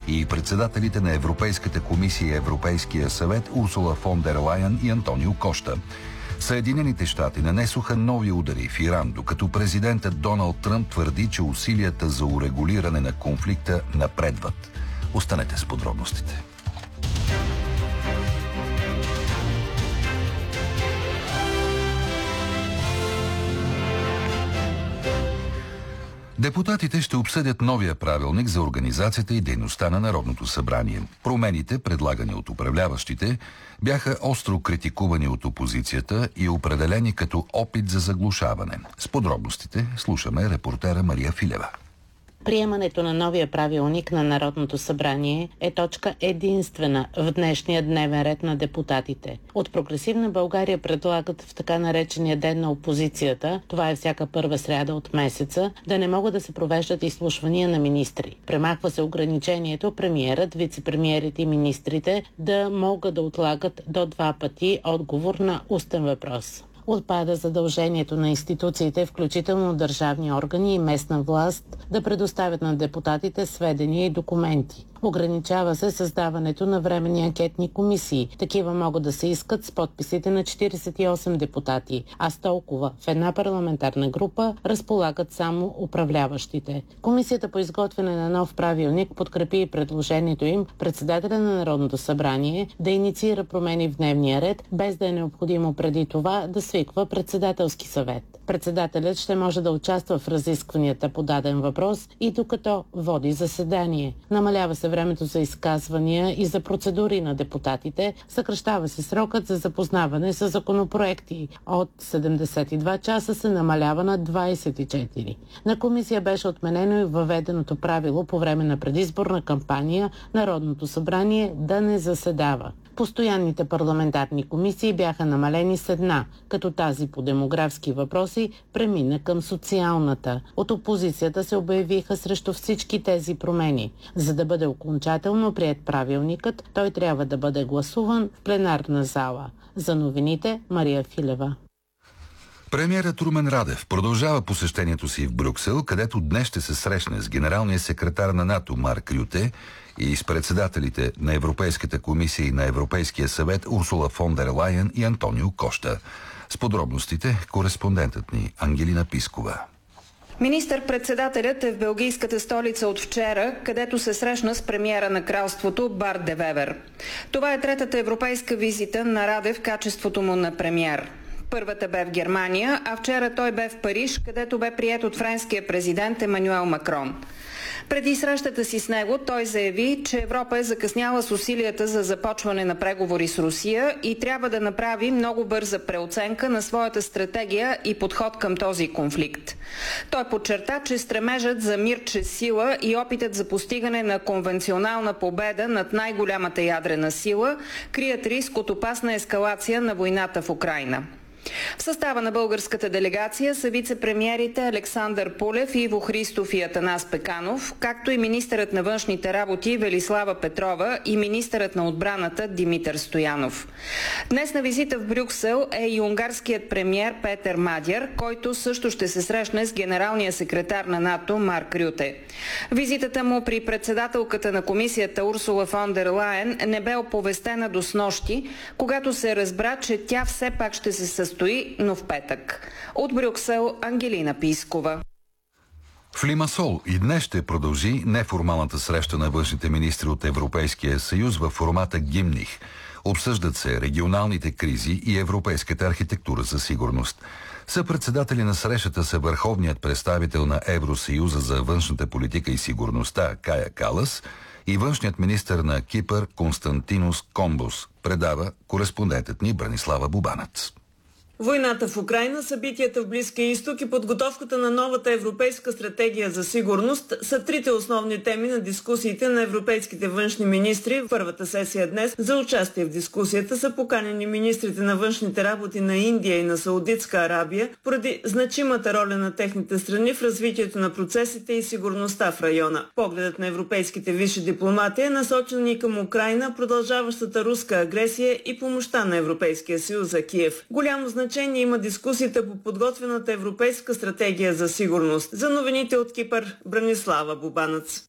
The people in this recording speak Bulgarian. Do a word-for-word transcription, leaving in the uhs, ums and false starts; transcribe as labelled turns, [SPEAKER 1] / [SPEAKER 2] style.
[SPEAKER 1] и председателите на Европейската комисия и Европейския съвет Урсула фон дер Лайен и Антонио Кошта. Съединените щати нанесоха нови удари в Иран, докато президентът Доналд Тръмп твърди, че усилията за урегулиране на конфликта напредват. Останете с подробностите. Депутатите ще обсъдят новия правилник за организацията и дейността на Народното събрание. Промените, предлагани от управляващите, бяха остро критикувани от опозицията и определени като опит за заглушаване. С подробностите слушаме репортера Мария Филева.
[SPEAKER 2] Приемането на новия правилник на Народното събрание е точка единствена в днешния дневен ред на депутатите. От Прогресивна България предлагат в така наречения ден на опозицията, това е всяка първа сряда от месеца, да не могат да се провеждат изслушвания на министри. Премахва се ограничението премиерът, вице-премиерите и министрите да могат да отлагат до два пъти отговор на устен въпрос. Отпада задължението на институциите, включително държавни органи и местна власт, да предоставят на депутатите сведения и документи. Ограничава се създаването на временни анкетни комисии. Такива могат да се искат с подписите на четиридесет и осем депутати, а с толкова в една парламентарна група разполагат само управляващите. Комисията по изготвяне на нов правилник подкрепи и предложението им председателя на Народното събрание да инициира промени в дневния ред, без да е необходимо преди това да свиква председателски съвет. Председателят ще може да участва в разискванията по даден въпрос и докато води заседание. Намалява се времето за изказвания и за процедури на депутатите, съкращава се срокът за запознаване с законопроекти. От седемдесет и два часа се намалява на двадесет и четири. На комисия беше отменено и въведеното правило по време на предизборна кампания Народното събрание да не заседава. Постоянните парламентарни комисии бяха намалени с една, като тази по демографски въпроси премина към социалната. От опозицията се обявиха срещу всички тези промени. За да бъде окончателно приет правилникът, той трябва да бъде гласуван в пленарна зала. За новините Мария Филева.
[SPEAKER 1] Премиерът Румен Радев продължава посещението си в Брюксел, където днес ще се срещне с генералния секретар на НАТО Марк Рюте и с председателите на Европейската комисия и на Европейския съвет Урсула фон дер Лайен и Антонио Кошта. С подробностите кореспондентът ни Ангелина Пискова.
[SPEAKER 3] Министър-председателят е в белгийската столица от вчера, където се срещна с премиера на кралството Барт де Вебер. Това е третата европейска визита на Радев в качеството му на премиер. Първата бе в Германия, а вчера той бе в Париж, където бе приет от френския президент Емануел Макрон. Преди срещата си с него той заяви, че Европа е закъсняла с усилията за започване на преговори с Русия и трябва да направи много бърза преоценка на своята стратегия и подход към този конфликт. Той подчерта, че стремежът за мир чрез сила и опитът за постигане на конвенционална победа над най-голямата ядрена сила крият риск от опасна ескалация на войната в Украйна. В състава на българската делегация са вице-премиерите Александър Пулев, Иво Христов и Атанас Пеканов, както и министърът на външните работи Велислава Петрова и министърът на отбраната Димитър Стоянов. Днес на визита в Брюксел е и унгарският премиер Петер Мадяр, който също ще се срещне с генералния секретар на НАТО Марк Рюте. Визитата му при председателката на комисията Урсула фон дер Лайен не бе оповестена до снощи, когато се разбра, че тя все пак ще се състои, но в петък. От Брюксел Ангелина Пискова.
[SPEAKER 1] В Лимасол и днес ще продължи неформалната среща на външните министри от Европейския съюз във формата Гимних. Обсъждат се регионалните кризи и европейската архитектура за сигурност. Съпредседатели на срещата са върховният представител на Евросъюза за външната политика и сигурността Кая Калас и външният министър на Кипър Константинос Комбос, предава кореспондентът ни Бранислава Бубанец.
[SPEAKER 4] Войната в Украйна, събитията в Близкия изток и подготовката на новата европейска стратегия за сигурност са трите основни теми на дискусиите на европейските външни министри. В първата сесия днес за участие в дискусията са поканени министрите на външните работи на Индия и на Саудитска Арабия, поради значимата роля на техните страни в развитието на процесите и сигурността в района. Погледът на европейските висши дипломати е насочен и към Украйна, продължаващата руска агресия и помощта на Европейския съюз за Киев. Голямо значение значение има дискусията по подготвената европейска стратегия за сигурност. За новините от Кипър, Бранислава Бубанец.